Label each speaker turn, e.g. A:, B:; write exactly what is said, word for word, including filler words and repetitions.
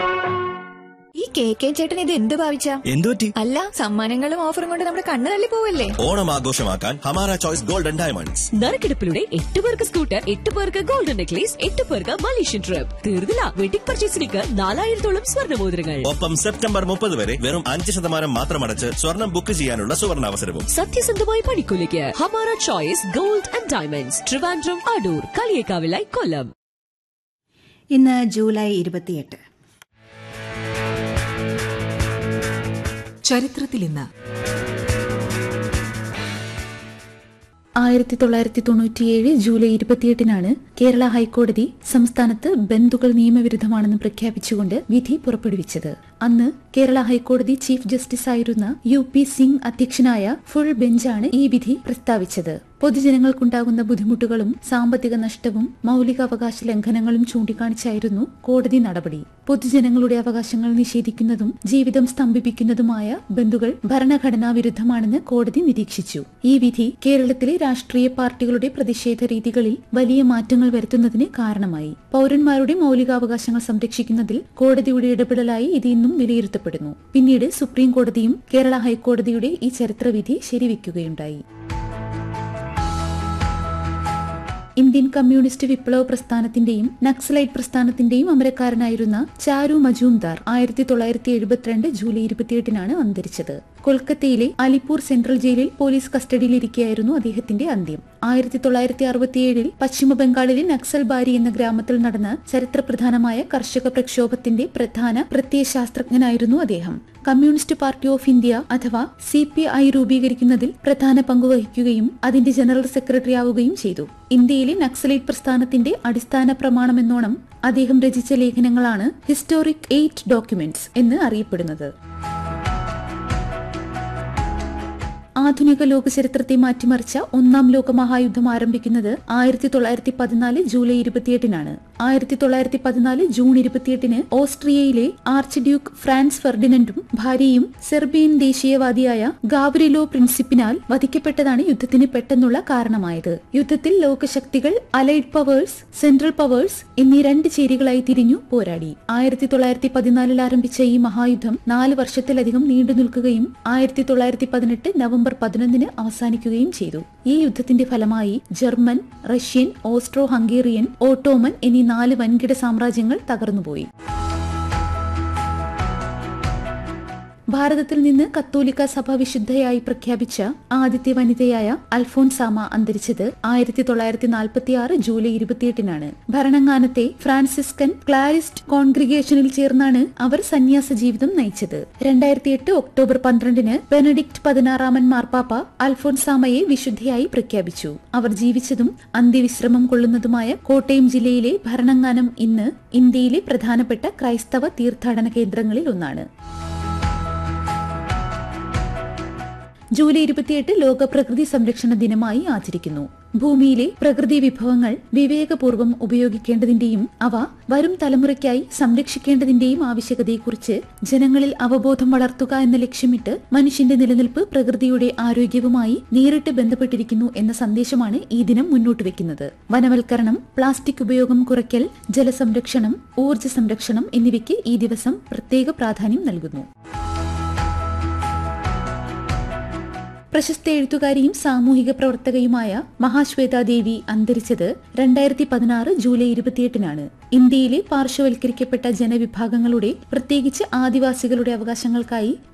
A: ഈ K K ചേട്ടൻ ഇത് എന്ത് ഭാവിച്ച
B: എന്തുപറ്റി?
A: അല്ല, സമ്മാനങ്ങളും ഓഫറും കൊണ്ട് നമ്മുടെ കണ്ണ് തള്ളി പോവല്ലേ?
B: ഓണം ആഘോഷമാക്കാൻ ഹമാര ചോയ്സ് ഗോൾഡൻ ഡയമണ്ട്സ്.
C: നറുക്കെടുപ്പിലൂടെ എട്ട് പേർക്ക് സ്കൂട്ടർ, എട്ട് പേർക്ക് ഗോൾഡൻ നെക്ലേസ്, എട്ട് പേർക്ക് മലേഷ്യൻ ട്രിപ്പ്. തീർന്നില്ല, വെഡിംഗ് പർച്ചേസിലേക്ക് നാലായിരത്തോളം സ്വർണ്ണമോതിരങ്ങൾ.
B: ഒപ്പം സെപ്റ്റംബർ മുപ്പത് വരെ വെറും അഞ്ച് ശതമാനം മാത്രമടച്ച് സ്വർണം ബുക്ക് ചെയ്യാനുള്ള സുവർണാവസരവും.
C: സത്യസന്ധമായ പണിക്കൂലിക്ക് Hamara choice gold and diamonds, Trivandrum, Adoor, കളിയേക്കാവിലായി, കൊല്ലം.
D: ഇന്ന് ജൂലൈ ഇരുപത്തിയെട്ട്.
E: ചരിത്രത്തിൽ ഇന്ന്
F: ആയിരത്തി തൊള്ളായിരത്തി തൊണ്ണൂറ്റിയേഴ് ജൂലൈ ഇരുപത്തിയെട്ടിനാണ് കേരള ഹൈക്കോടതി സംസ്ഥാനത്ത് ബന്ധുക്കൾ നിയമവിരുദ്ധമാണെന്ന് പ്രഖ്യാപിച്ചുകൊണ്ട് വിധി പുറപ്പെടുവിച്ചത്. അന്ന് കേരള ഹൈക്കോടതി ചീഫ് ജസ്റ്റിസ് ആയിരുന്ന യു പി സിംഗ് അധ്യക്ഷനായ ഫുൾ ബെഞ്ചാണ് ഈ വിധി പ്രസ്താവിച്ചത്. പൊതുജനങ്ങൾക്കുണ്ടാകുന്ന ബുദ്ധിമുട്ടുകളും സാമ്പത്തിക നഷ്ടവും മൌലികാവകാശ ലംഘനങ്ങളും ചൂണ്ടിക്കാണിച്ചായിരുന്നു കോടതി നടപടി. പൊതുജനങ്ങളുടെ അവകാശങ്ങൾ നിഷേധിക്കുന്നതും ജീവിതം സ്തംഭിപ്പിക്കുന്നതുമായ ബന്ധുക്കൾ ഭരണഘടനാ വിരുദ്ധമാണെന്ന് കോടതി നിരീക്ഷിച്ചു. ഈ വിധി കേരളത്തിലെ രാഷ്ട്രീയ പാർട്ടികളുടെ പ്രതിഷേധ രീതികളിൽ വലിയ മാറ്റങ്ങൾ വരുത്തുന്നതിന് കാരണമായി. പൌരന്മാരുടെ മൌലികാവകാശങ്ങൾ സംരക്ഷിക്കുന്നതിൽ കോടതിയുടെ ഇടപെടലായി ഇത് ഇന്നും വിലയിരുത്തപ്പെടുന്നു. പിന്നീട് സുപ്രീം കോടതിയും കേരള ഹൈക്കോടതിയുടെ ഈ ചരിത്രവിധി ശരിവെക്കുകയുണ്ടായി. ഇന്ത്യൻ കമ്മ്യൂണിസ്റ്റ് വിപ്ലവ പ്രസ്ഥാനത്തിന്റെയും നക്സലൈറ്റ് പ്രസ്ഥാനത്തിന്റെയും അമരക്കാരനായിരുന്ന ചാരു മജൂംദാർ ആയിരത്തി തൊള്ളായിരത്തി എഴുപത്തിരണ്ട് ജൂലൈ ഇരുപത്തിയെട്ടിനാണ് അന്തരിച്ചത്. കൊൽക്കത്തയിലെ അലിപ്പൂർ സെൻട്രൽ ജയിലിൽ പോലീസ് കസ്റ്റഡിയിലിരിക്കെയായിരുന്നു അദ്ദേഹത്തിന്റെ അന്ത്യം. ആയിരത്തി തൊള്ളായിരത്തി അറുപത്തിയേഴിൽ പശ്ചിമ ബംഗാളിലെ നക്സൽ ബാരി എന്ന ഗ്രാമത്തിൽ നടന്ന ചരിത്രപ്രധാനമായ കർഷക പ്രക്ഷോഭത്തിന്റെ പ്രധാന പ്രത്യയശാസ്ത്രജ്ഞനായിരുന്നു അദ്ദേഹം. കമ്മ്യൂണിസ്റ്റ് പാർട്ടി ഓഫ് ഇന്ത്യ അഥവാ സി പി ഐ രൂപീകരിക്കുന്നതിൽ പ്രധാന പങ്കുവഹിക്കുകയും അതിന്റെ ജനറൽ സെക്രട്ടറി ആവുകയും ചെയ്തു. ഇന്ത്യയിലെ നക്സലൈറ്റ് പ്രസ്ഥാനത്തിന്റെ അടിസ്ഥാന പ്രമാണമെന്നോണം അദ്ദേഹം രചിച്ച ലേഖനങ്ങളാണ് ഹിസ്റ്റോറിക് എയ്റ്റ് ഡോക്യുമെന്റ്സ് എന്ന് അറിയപ്പെടുന്നത്. ആധുനിക ലോക ചരിത്രത്തെ മാറ്റിമറിച്ച ഒന്നാം ലോക മഹായുദ്ധം ആരംഭിക്കുന്നത് ആയിരത്തി തൊള്ളായിരത്തി പതിനാല് ജൂലൈ ഇരുപത്തിയെട്ടിനാണ്. ആയിരത്തി തൊള്ളായിരത്തി പതിനാല് ജൂൺ ഇരുപത്തിയെട്ടിന് ഓസ്ട്രിയയിലെ ആർച്ച് ഡ്യൂക്ക് ഫ്രാൻസ് ഫെർഡിനൻഡും ഭാര്യയും സെർബിയൻ ദേശീയവാദിയായ ഗാവ്രിലോ പ്രിൻസിപ്പിനാൽ വധിക്കപ്പെട്ടതാണ് യുദ്ധത്തിന് പെട്ടെന്നുള്ള കാരണമായത്. യുദ്ധത്തിൽ ലോകശക്തികൾ അലൈഡ് പവേഴ്സ്, സെൻട്രൽ പവേഴ്സ് എന്നീ രണ്ട് ചേരികളായി തിരിഞ്ഞു പോരാടി. ആയിരത്തി തൊള്ളായിരത്തി പതിനാലിൽ ആരംഭിച്ച ഈ മഹായുദ്ധം നാല് വർഷത്തിലധികം നീണ്ടു നിൽക്കുകയും ആയിരത്തി തൊള്ളായിരത്തി പതിനെട്ട് നവംബർ പതിനൊന്നിന് അവസാനിക്കുകയും ചെയ്തു. ഈ യുദ്ധത്തിന്റെ ഫലമായി German, Russian, Austro Hungarian, Ottoman എന്നീ നാല് വൻകിട സാമ്രാജ്യങ്ങൾ തകർന്നുപോയി. ഭാരതത്തിൽ നിന്ന് കത്തോലിക്ക സഭ വിശുദ്ധയായി പ്രഖ്യാപിച്ച ആദ്യത്തെ വനിതയായ അൽഫോൻസാമ അന്തരിച്ചത് ആയിരത്തി തൊള്ളായിരത്തി നാൽപ്പത്തി ആറ് ജൂലൈ ഇരുപത്തിയെട്ടിനാണ്. ഭരണങ്ങാനത്തെ ഫ്രാൻസിസ്കൻ ക്ലാരിസ്റ്റ് കോൺഗ്രിഗേഷനിൽ ചേർന്നാണ് അവർ സന്യാസ ജീവിതം നയിച്ചത്. രണ്ടായിരത്തി എട്ട് ഒക്ടോബർ പന്ത്രണ്ടിന് ബെനഡിക്ട് പതിനാറാമൻ മാർപ്പാപ്പ അൽഫോൻസാമയെ വിശുദ്ധയായി പ്രഖ്യാപിച്ചു. അവർ ജീവിച്ചതും അന്ത്യവിശ്രമം കൊള്ളുന്നതുമായ കോട്ടയം ജില്ലയിലെ ഭരണങ്ങാനം ഇന്ന് ഇന്ത്യയിലെ പ്രധാനപ്പെട്ട ക്രൈസ്തവ തീർത്ഥാടന കേന്ദ്രങ്ങളിൽ ഒന്നാണ്. ജൂലൈ ഇരുപത്തിയെട്ട് ലോക പ്രകൃതി സംരക്ഷണ ദിനമായി ആചരിക്കുന്നു. ഭൂമിയിലെ പ്രകൃതി വിഭവങ്ങൾ വിവേകപൂർവ്വം ഉപയോഗിക്കേണ്ടതിന്റെയും അവ വരും തലമുറയ്ക്കായി സംരക്ഷിക്കേണ്ടതിന്റെയും ആവശ്യകതയെക്കുറിച്ച് ജനങ്ങളിൽ അവബോധം വളർത്തുക എന്ന ലക്ഷ്യമിട്ട് മനുഷ്യന്റെ നിലനിൽപ്പ് പ്രകൃതിയുടെ ആരോഗ്യവുമായി നേരിട്ട് ബന്ധപ്പെട്ടിരിക്കുന്നു എന്ന സന്ദേശമാണ് ഈ ദിനം മുന്നോട്ട് വെക്കുന്നത്. വനവൽക്കരണം, പ്ലാസ്റ്റിക് ഉപയോഗം കുറയ്ക്കൽ, ജലസംരക്ഷണം, ഊർജ്ജ സംരക്ഷണം എന്നിവയ്ക്ക് ഈ ദിവസം പ്രത്യേക പ്രാധാന്യം നൽകുന്നു. പ്രശസ്ത എഴുത്തുകാരിയും സാമൂഹിക പ്രവർത്തകയുമായ മഹാശ്വേതാദേവി അന്തരിച്ചത് രണ്ടായിരത്തി പതിനാറ് ജൂലൈ ഇരുപത്തിയെട്ടിനാണ്. ഇന്ത്യയിലെ പാർശ്വവൽക്കരിക്കപ്പെട്ട ജനവിഭാഗങ്ങളുടെ, പ്രത്യേകിച്ച് ആദിവാസികളുടെ അവകാശങ്ങൾക്കായി